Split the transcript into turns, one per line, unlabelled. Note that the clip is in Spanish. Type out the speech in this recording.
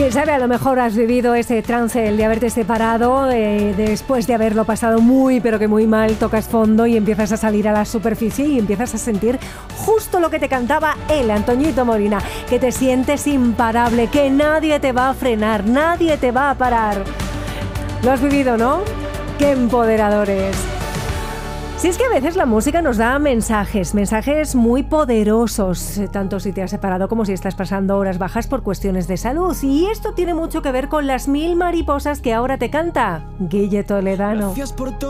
Quién sabe, a lo mejor has vivido ese trance, el de haberte separado, después de haberlo pasado muy, pero que muy mal, tocas fondo y empiezas a salir a la superficie y empiezas a sentir justo lo que te cantaba él, Antoñito Molina, que te sientes imparable, que nadie te va a frenar, nadie te va a parar. Lo has vivido, ¿no? ¡Qué empoderadores! Si es que a veces la música nos da mensajes muy poderosos, tanto si te has separado como si estás pasando horas bajas por cuestiones de salud. Y esto tiene mucho que ver con las 1000 mariposas que ahora te canta Guille Toledano.